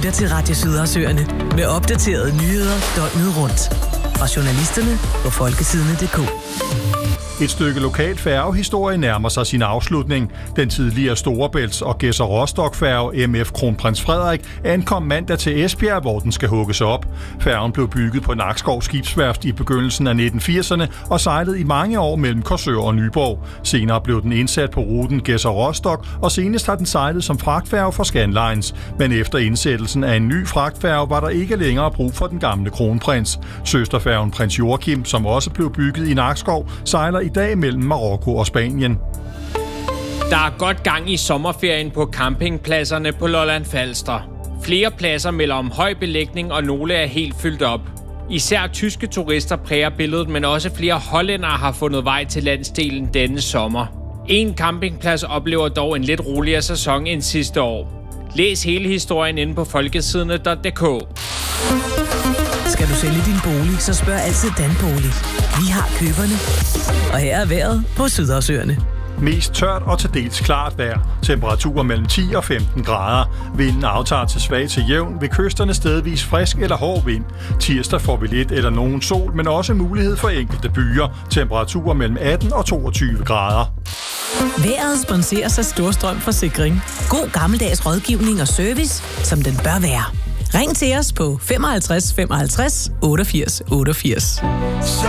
lytter til Radio Sydersøerne med opdaterede nyheder døgnet rundt. Fra journalisterne på folketidene.dk. Et stykke lokal færgehistorie nærmer sig sin afslutning. Den tidligere Storebælts- og Gedser-Rostock-færge MF Kronprins Frederik ankom mandag til Esbjerg, hvor den skal hugges op. Færgen blev bygget på Nakskov Skibsværft i begyndelsen af 1980'erne og sejlede i mange år mellem Korsør og Nyborg. Senere blev den indsat på ruten Gedser-Rostock, og senest har den sejlet som fragtfærge for Scandlines. Men efter indsættelsen af en ny fragtfærge var der ikke længere brug for den gamle kronprins. Søsterfærgen Prins Joachim, som også blev bygget i Nakskov, sejler i dag mellem Marokko og Spanien. Der er godt gang i sommerferien på campingpladserne på Lolland Falster. Flere pladser melder om høj belægning, og nogle er helt fyldt op. Især tyske turister præger billedet, men også flere hollændere har fundet vej til landsdelen denne sommer. En campingplads oplever dog en lidt roligere sæson end sidste år. Læs hele historien inde på folketidene.dk. Skal du sælge din bolig, så spørg altid Danbolig. Vi har køberne. Og her er vejret på Sydersøerne. Mest tørt og til dels klart vejr. Temperaturer mellem 10 og 15 grader. Vinden aftager til svag til jævn. Ved kysterne stedvis frisk eller hård vind. Tirsdag får vi lidt eller nogen sol, men også mulighed for enkelte byer. Temperaturer mellem 18 og 22 grader. Vejret sponseres af Storstrøm Forsikring. God gammeldags rådgivning og service, som den bør være. Ring til os på 55 55 88 88.